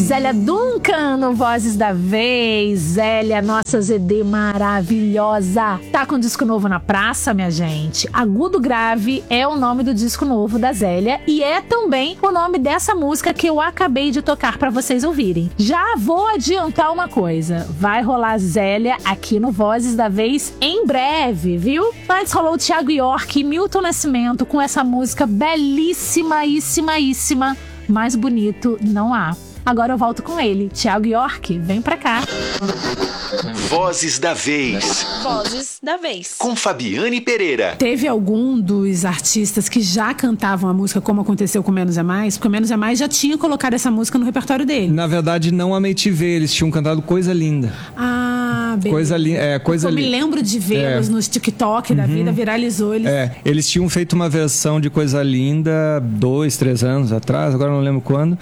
Zélia Duncan no Vozes da Vez. Zélia, nossa ZD maravilhosa. Tá com disco novo na praça, minha gente. Agudo Grave é o nome do disco novo da Zélia e é também o nome dessa música que eu acabei de tocar pra vocês ouvirem. Já vou adiantar uma coisa. Vai rolar Zélia aqui no Vozes da Vez em breve, viu? Antes rolou o Thiago York e Milton Nascimento com essa música belíssima. Mais bonito não há. Agora eu volto com ele. Thiago York, vem pra cá. Vozes da Vez. Vozes da Vez. Com Fabiane Pereira. Teve algum dos artistas que já cantavam a música como aconteceu com Menos é Mais? Porque o Menos é Mais já tinha colocado essa música no repertório dele. Na verdade, não a MTV, eles tinham cantado Coisa Linda. Ah, beleza. Coisa linda. Eu me lembro de vê-los nos TikTok da vida, viralizou eles. Eles tinham feito uma versão de Coisa Linda 2, 3 anos atrás, agora não lembro quando.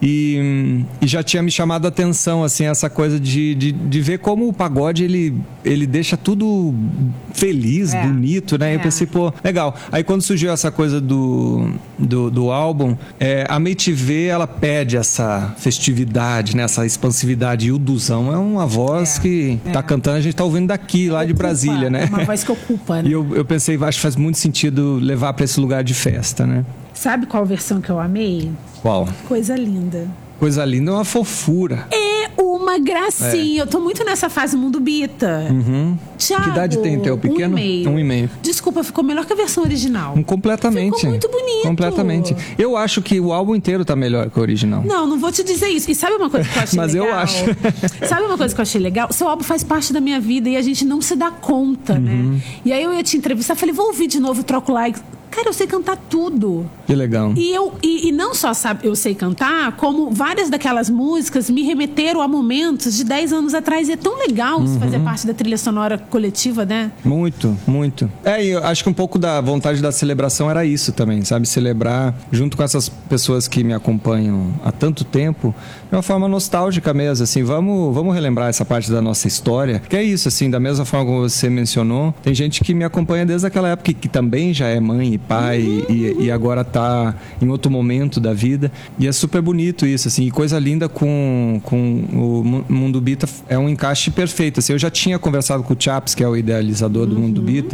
E já tinha me chamado a atenção, assim, essa coisa de ver como o pagode, ele deixa tudo feliz, bonito, né? Eu pensei, pô, legal. Aí quando surgiu essa coisa do álbum, a MTV, ela pede essa festividade, né? Essa expansividade. E o Duzão é uma voz que tá cantando, a gente tá ouvindo daqui, lá de Brasília, né? É uma voz que ocupa, né? E eu pensei, acho que faz muito sentido levar pra esse lugar de festa, né? Sabe qual versão que eu amei? Qual? Coisa Linda. Coisa Linda é uma fofura. É uma gracinha. Eu tô muito nessa fase Mundo Bita. Thiago, que idade tem teu pequeno? 1,5. Desculpa, ficou melhor que a versão original. Completamente. Ficou muito bonito. Completamente. Eu acho que o álbum inteiro tá melhor que o original. Não vou te dizer isso. E sabe uma coisa que eu achei Mas legal? eu acho. Sabe uma coisa que eu achei legal? Seu álbum faz parte da minha vida e a gente não se dá conta, né? E aí eu ia te entrevistar, falei, vou ouvir de novo, troco like. Cara, eu sei cantar tudo. Que legal. E não só eu sei cantar, como várias daquelas músicas me remeteram a momentos de 10 anos atrás. E é tão legal isso fazer parte da trilha sonora coletiva, né? Muito. E eu acho que um pouco da vontade da celebração era isso também, sabe? Celebrar junto com essas pessoas que me acompanham há tanto tempo, de uma forma nostálgica mesmo, assim. Vamos relembrar essa parte da nossa história. Que é isso, assim, da mesma forma como você mencionou, tem gente que me acompanha desde aquela época que também já é mãe e pai e agora tá em outro momento da vida, e é super bonito isso, assim, e Coisa Linda com o Mundo Bita é um encaixe perfeito, assim. Eu já tinha conversado com o Chaps, que é o idealizador do Mundo Bita,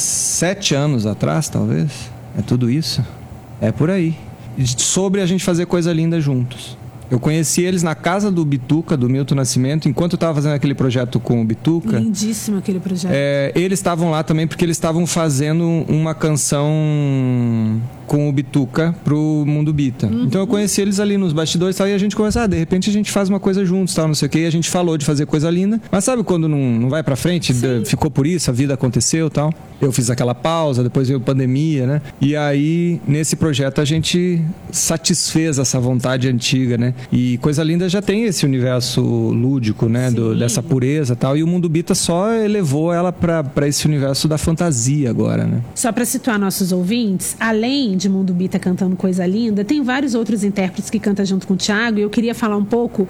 7 anos atrás, talvez, é tudo isso, é por aí, sobre a gente fazer Coisa Linda juntos. Eu conheci eles na casa do Bituca, do Milton Nascimento, enquanto eu estava fazendo aquele projeto com o Bituca. Lindíssimo aquele projeto. Eles estavam lá também porque eles estavam fazendo uma canção com o Bituca pro Mundo Bita. Então eu conheci eles ali nos bastidores e tal, e a gente começou, de repente a gente faz uma coisa juntos, tal, não sei o quê, e a gente falou de fazer Coisa Linda, mas sabe quando não vai pra frente? Ficou por isso, a vida aconteceu, tal. Eu fiz aquela pausa, depois veio pandemia, né? E aí, nesse projeto, a gente satisfez essa vontade antiga, né? E Coisa Linda já tem esse universo lúdico, né? Dessa pureza e tal, e o Mundo Bita só elevou ela pra esse universo da fantasia agora, né? Só pra situar nossos ouvintes, além de Mundo Bita cantando Coisa Linda, tem vários outros intérpretes que cantam junto com o Thiago, e eu queria falar um pouco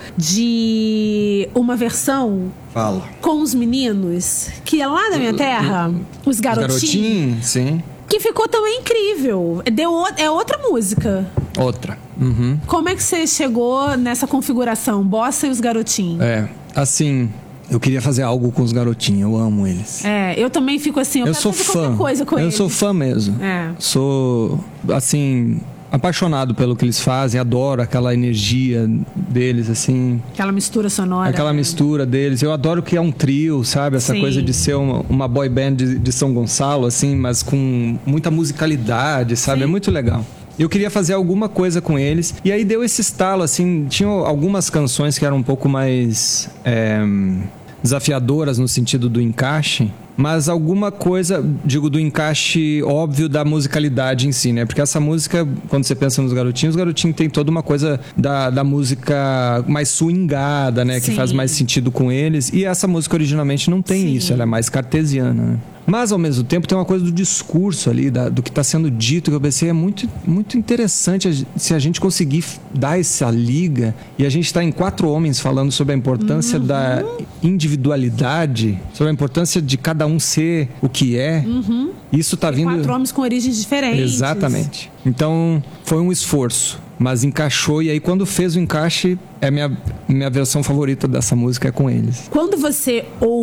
de uma versão com os meninos, que é lá da minha terra, os Garotinhos, sim. Que ficou também incrível. É outra música. Outra. Como é que você chegou nessa configuração, Bossa e os Garotinhos? Assim, eu queria fazer algo com os Garotinhos, eu amo eles. Eu também fico assim, eu sou quero fazer fã. qualquer coisa com eles. Eu sou fã mesmo. Sou, assim, apaixonado pelo que eles fazem, adoro aquela energia deles, assim. Aquela mistura sonora. Aquela mistura deles. Eu adoro que é um trio, sabe? Essa coisa de ser uma boy band de São Gonçalo, assim, mas com muita musicalidade, sabe? É muito legal. Eu queria fazer alguma coisa com eles. E aí deu esse estalo, assim. Tinha algumas canções que eram um pouco mais desafiadoras no sentido do encaixe. Mas alguma coisa, digo, do encaixe óbvio da musicalidade em si, né? Porque essa música, quando você pensa nos Garotinhos, os Garotinhos tem toda uma coisa da música mais swingada, né? Que faz mais sentido com eles. E essa música originalmente não tem isso, ela é mais cartesiana, né? Mas, ao mesmo tempo, tem uma coisa do discurso ali, do que está sendo dito, que eu pensei, é muito, muito interessante se a gente conseguir dar essa liga, e a gente está em 4 homens falando sobre a importância da individualidade, sobre a importância de cada um ser o que é. Isso está vindo... 4 homens com origens diferentes. Exatamente. Então, foi um esforço. mas encaixou. E aí, quando fez o encaixe, minha versão favorita dessa música é com eles. Quando você ouve